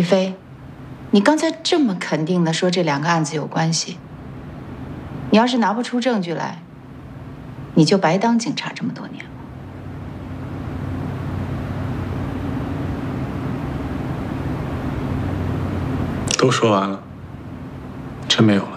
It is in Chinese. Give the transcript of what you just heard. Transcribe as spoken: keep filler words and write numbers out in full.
飞，你刚才这么肯定的说这两个案子有关系，你要是拿不出证据来，你就白当警察这么多年了。 都说完了，真没有了。